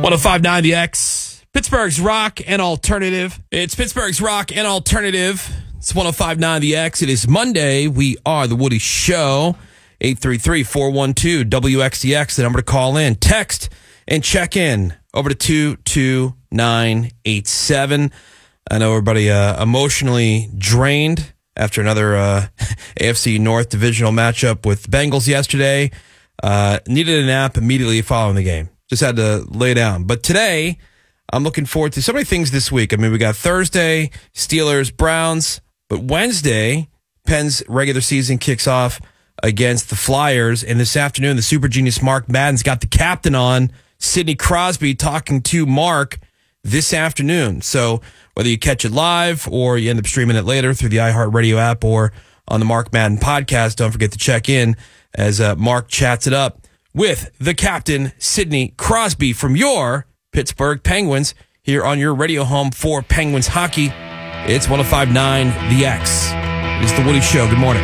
1059 The X, Pittsburgh's rock and alternative. It's Pittsburgh's rock and alternative. It's 1059 The X. It is Monday. We are The Woody Show. 833-412-WXDX, the number to call in. Text and check in over to 22987. I know everybody emotionally drained after another AFC North divisional matchup with the Bengals yesterday. Needed a nap immediately following the game. Just had to lay down. But today, I'm looking forward to so many things this week. I mean, we got Thursday, Steelers, Browns. But Wednesday, Penn's regular season kicks off against the Flyers. And this afternoon, the super genius Mark Madden's got the captain on, Sidney Crosby, talking to Mark this afternoon. So whether you catch it live or you end up streaming it later through the iHeartRadio app or on the Mark Madden podcast, don't forget to check in as Mark chats it up with the captain, Sidney Crosby, from your Pittsburgh Penguins here on your radio home for Penguins hockey. It's 1059 The X. It's The Woody Show. Good morning.